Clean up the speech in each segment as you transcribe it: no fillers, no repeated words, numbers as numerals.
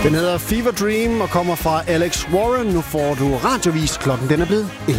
Den hedder Fever Dream og kommer fra Alex Warren. Nu får du radiovis. Klokken den er blevet 11.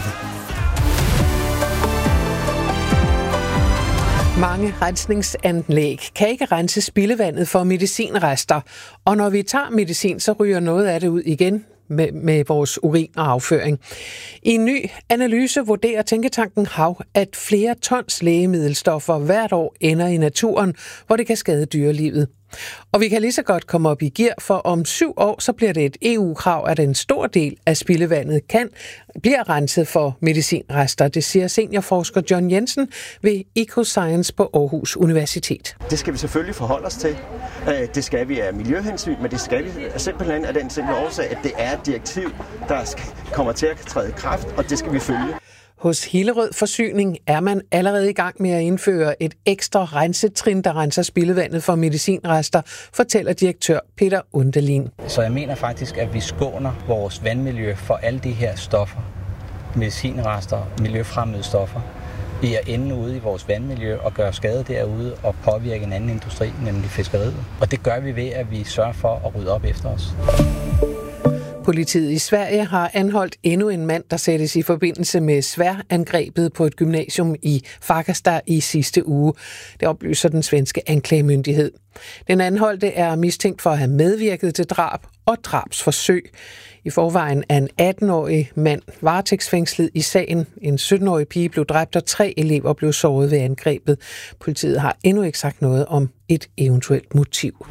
Mange rensningsanlæg kan ikke rense spildevandet for medicinrester, og når vi tager medicin, så ryger noget af det ud igen med vores urin og afføring. I en ny analyse vurderer Tænketanken Hav, at flere tons lægemiddelstoffer hvert år ender i naturen, hvor det kan skade dyrelivet. Og vi kan lige så godt komme op i gear, for om 7 år, så bliver det et EU-krav, at en stor del af spildevandet bliver renset for medicinrester. Det siger seniorforsker John Jensen ved EcoScience på Aarhus Universitet. Det skal vi selvfølgelig forholde os til. Det skal vi af miljøhensyn, men det skal vi simpelthen af den simple årsag, at det er et direktiv, der kommer til at træde i kraft, og det skal vi følge. Hos Hillerød Forsyning er man allerede i gang med at indføre et ekstra rensetrin, der renser spildevandet for medicinrester, fortæller direktør Peter Undelin. Så jeg mener faktisk, at vi skåner vores vandmiljø for alle de her stoffer, medicinrester, miljøfremmede stoffer, i at ende ude i vores vandmiljø og gøre skade derude og påvirke en anden industri, nemlig fiskeriet. Og det gør vi ved, at vi sørger for at rydde op efter os. Politiet i Sverige har anholdt endnu en mand, der sættes i forbindelse med sværangrebet på et gymnasium i Fagersta i sidste uge. Det oplyser den svenske anklagemyndighed. Den anholdte er mistænkt for at have medvirket til drab og drabsforsøg. I forvejen er en 18-årig mand varetægtsfængslet i sagen. En 17-årig pige blev dræbt, og 3 elever blev såret ved angrebet. Politiet har endnu ikke sagt noget om et eventuelt motiv.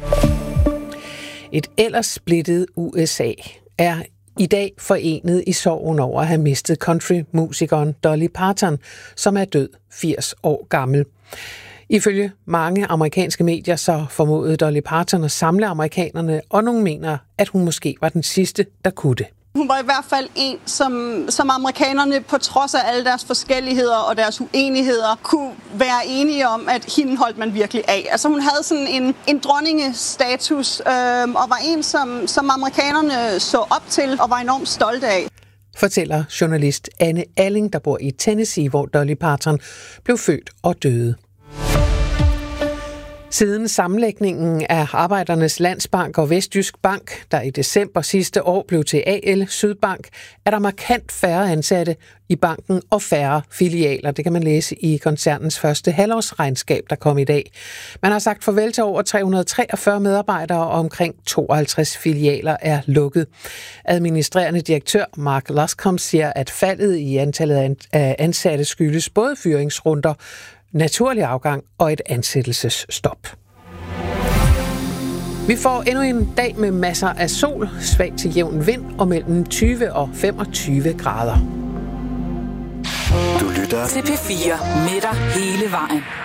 Et ellers splittet USA er i dag forenet i sorgen over at have mistet countrymusikeren Dolly Parton, som er død 80 år gammel. Ifølge mange amerikanske medier så formåede Dolly Parton at samle amerikanerne, og nogle mener, at hun måske var den sidste, der kunne det. Hun var i hvert fald en, som amerikanerne på trods af alle deres forskelligheder og deres uenigheder kunne være enige om, at hende holdt man virkelig af. Altså hun havde sådan en dronningestatus og var en, som amerikanerne så op til og var enormt stolte af. Fortæller journalist Anne Alling, der bor i Tennessee, hvor Dolly Parton blev født og døde. Siden sammenlægningen af Arbejdernes Landsbank og Vestjysk Bank, der i december sidste år blev til AL Sydbank, er der markant færre ansatte i banken og færre filialer. Det kan man læse i koncernens første halvårsregnskab, der kom i dag. Man har sagt farvel til over 343 medarbejdere, og omkring 52 filialer er lukket. Administrerende direktør Mark Luscombe siger, at faldet i antallet af ansatte skyldes både fyringsrunder, naturlig afgang og et ansættelsesstop. Vi får endnu en dag med masser af sol, svag til jævn vind og mellem 20 og 25 grader. Du lytter til P4 med dig hele vejen.